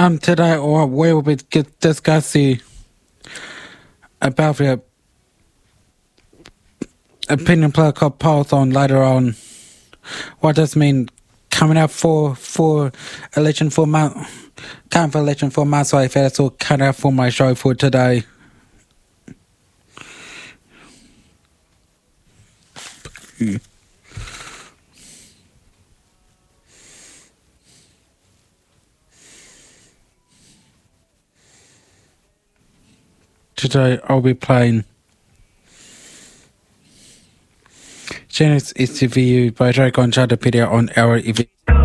Today we will be discussing about the opinion political polls on later on. What does mean coming up for election 4 months? Coming for election 4 months, so I felt so cut out for my show for today. Today I'll be playing Genesis is to view by Drake on Wikipedia on our event.